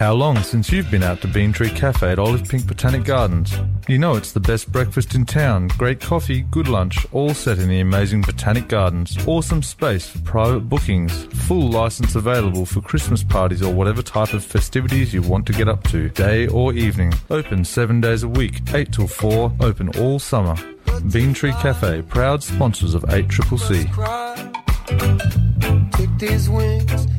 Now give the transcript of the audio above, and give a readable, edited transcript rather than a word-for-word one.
How long since you've been out to Bean Tree Cafe at Olive Pink Botanic Gardens? You know it's the best breakfast in town, great coffee, good lunch, all set in the amazing Botanic Gardens. Awesome space for private bookings, full license available for Christmas parties or whatever type of festivities you want to get up to, day or evening. Open 7 days a week, 8 till 4, open all summer. Bean Tree Cafe, proud sponsors of 8CCC. Take these wings